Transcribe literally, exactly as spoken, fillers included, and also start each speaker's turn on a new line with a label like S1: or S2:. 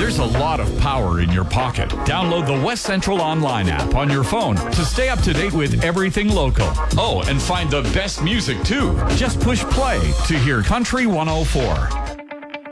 S1: There's a lot of power in your pocket. Download the West Central Online app on your phone to stay up to date with everything local. Oh, and find the best music too. Just push play to hear Country one oh four.